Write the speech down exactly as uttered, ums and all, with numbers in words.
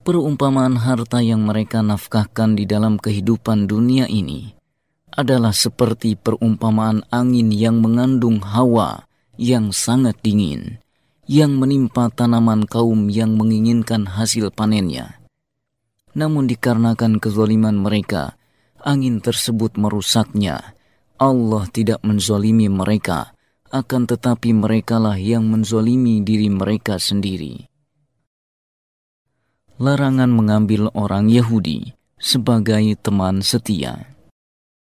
Perumpamaan harta yang mereka nafkahkan di dalam kehidupan dunia ini adalah seperti perumpamaan angin yang mengandung hawa yang sangat dingin, yang menimpa tanaman kaum yang menginginkan hasil panennya. Namun dikarenakan kezaliman mereka, angin tersebut merusaknya. Allah tidak menzalimi mereka, akan tetapi merekalah yang menzalimi diri mereka sendiri. Larangan mengambil orang Yahudi sebagai teman setia.